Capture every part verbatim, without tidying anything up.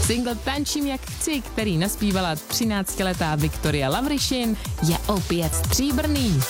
Single Tančím jak chci, který naspívala třináctiletá Viktoria Lavrišin, je opět stříbrný.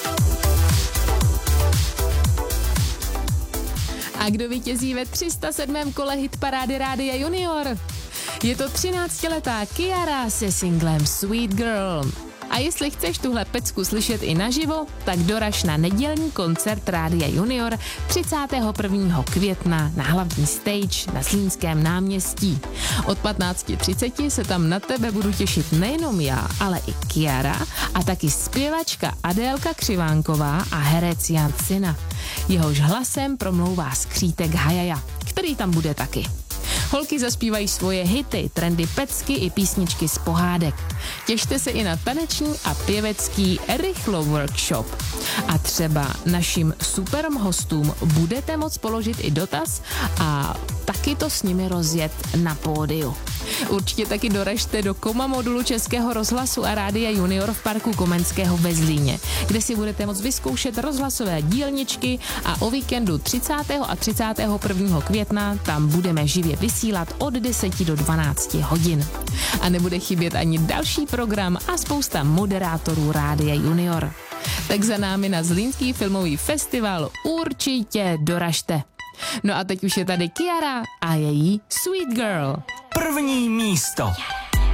A kdo vítězí ve tři sta sedmém kole hitparády Rádia Junior? Je to třináctiletá Kiara se singlem Sweet Girl. A jestli chceš tuhle pecku slyšet i naživo, tak doraž na nedělní koncert Rádia Junior třicátého prvního května na hlavní stage na Zlínském náměstí. Od patnáct třicet se tam na tebe budu těšit nejenom já, ale i Kiara a taky zpěvačka Adélka Křivánková a herec Jan Sina. Jehož hlasem promlouvá skřítek Hajaja, který tam bude taky. Holky zaspívají svoje hity, trendy pecky i písničky z pohádek. Těšte se i na taneční a pěvecký rychlo workshop. A třeba našim superom hostům budete moct položit i dotaz a taky to s nimi rozjet na pódiu. Určitě taky doražte do Koma modulu Českého rozhlasu a Rádia Junior v parku Komenského ve Zlíně, kde si budete moct vyzkoušet rozhlasové dílničky a o víkendu třicátého a třicátého prvního května tam budeme živě vysílat od deseti do dvanácti hodin. A nebude chybět ani další program a spousta moderátorů Rádia Junior. Tak za námi na Zlínský filmový festival určitě doražte. No a teď už je tady Kiara a její Sweet Girl. První místo.